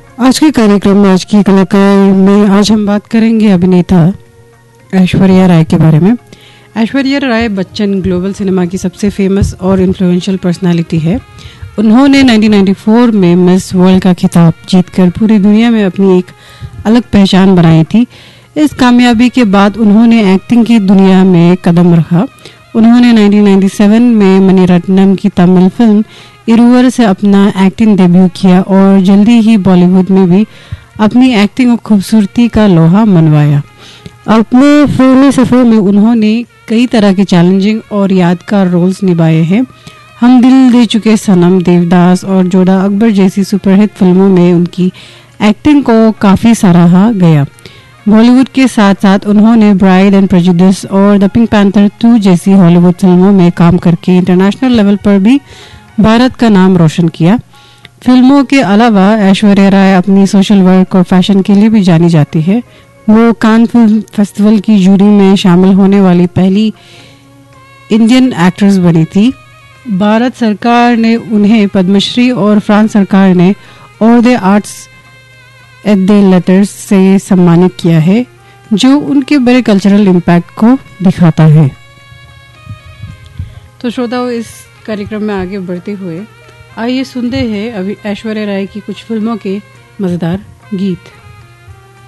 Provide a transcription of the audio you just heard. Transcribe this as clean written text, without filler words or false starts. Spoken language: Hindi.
आज के कार्यक्रम में आज की कलाकार में आज हम बात करेंगे अभिनेता ऐश्वर्या राय के बारे में। ऐश्वर्या राय बच्चन ग्लोबल सिनेमा की सबसे फेमस और इन्फ्लुएंशियल पर्सनालिटी है। उन्होंने 1994 में मिस वर्ल्ड का खिताब जीतकर पूरी दुनिया में अपनी एक अलग पहचान बनाई थी। इस कामयाबी के बाद उन्होंने एक्टिंग की दुनिया में कदम रखा। उन्होंने 1997 में मणिरत्नम की तमिल फिल्म इरुवर से अपना एक्टिंग डेब्यू किया और जल्दी ही बॉलीवुड में भी अपनी एक्टिंग और खूबसूरती का लोहा मनवाया। अपने फिल्मी सफर में उन्होंने कई तरह के चैलेंजिंग और यादगार रोल्स निभाए हैं। हम दिल दे चुके सनम, देवदास और जोधा अकबर जैसी सुपरहिट फिल्मों में उनकी एक्टिंग को काफ़ी सराहा गया। बॉलीवुड के साथ साथ उन्होंने ब्राइड एंड प्रेजुडिस और द पिंक पैंथर 2 जैसी हॉलीवुड फिल्मों में काम करके इंटरनेशनल लेवल पर भी भारत का नाम रोशन किया। फिल्मों के अलावा ऐश्वर्या राय अपनी सोशल वर्क और फैशन के लिए भी जानी जाती है। वो कान फिल्म फेस्टिवल की जूरी में शामिल होने वाली पहली इंडियन एक्ट्रेस बनी थी। भारत सरकार ने उन्हें पद्मश्री और फ्रांस सरकार ने order arts at the letters से सम्मानित किया है, जो उनके बड़े कल्चरल इम्पैक्ट को दिखाता है। तो श्रोताओ, इस कार्यक्रम में आगे बढ़ते हुए आइए सुनते हैं अभी ऐश्वर्या राय की कुछ फिल्मों के मजेदार गीत।